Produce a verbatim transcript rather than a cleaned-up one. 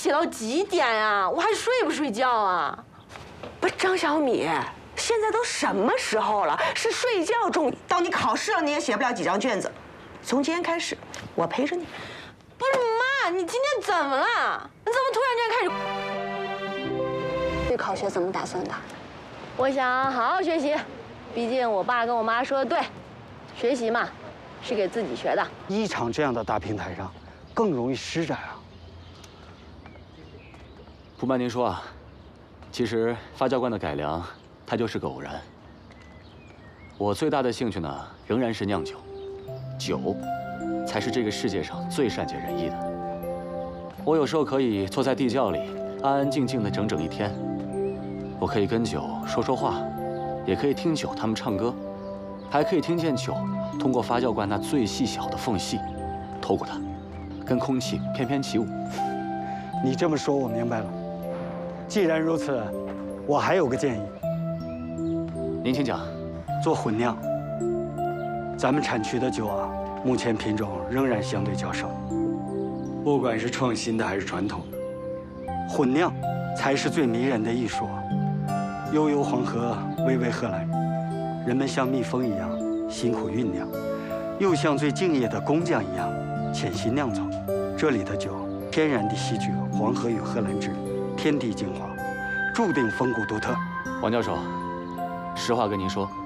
写到几点呀？我还睡不睡觉啊？ 不是张小米，现在都什么时候了？是睡觉重要。到你考试了，你也写不了几张卷子。从今天开始，我陪着你。 不是妈，你今天怎么了？你怎么突然间开始？ 对考学怎么打算的？ 我想好好学习，毕竟我爸跟我妈说的对，学习嘛，是给自己学的。 一场这样的大平台上，更容易施展啊。 不瞒您说啊，其实发酵罐的改良，它就是个偶然。我最大的兴趣呢，仍然是酿酒，酒，才是这个世界上最善解人意的。我有时候可以坐在地窖里，安安静静的整整一天。我可以跟酒说说话，也可以听酒他们唱歌，还可以听见酒通过发酵罐那最细小的缝隙，透过它，跟空气翩翩起舞。 你这么说，我明白了。既然如此，我还有个建议。 您请讲。 做混酿。咱们产区的酒啊，目前品种仍然相对较少，不管是创新的还是传统的，混酿才是最迷人的艺术啊。悠悠黄河，巍巍贺兰，人们像蜜蜂一样辛苦酝酿，又像最敬业的工匠一样潜心酿造。这里的酒天然地吸取黄河与贺兰之天地精华，注定风骨独特。 王教授，实话跟您说，